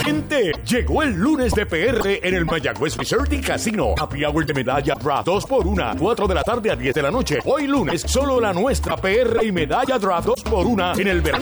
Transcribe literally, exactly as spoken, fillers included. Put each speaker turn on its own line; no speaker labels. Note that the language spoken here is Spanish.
Gente, llegó el lunes de P R en el Mayagüez Resort y Casino. Happy Hour de medalla draft dos por una, cuatro de la tarde a diez de la noche. Hoy lunes, solo la nuestra P R y medalla draft dos por una en el verano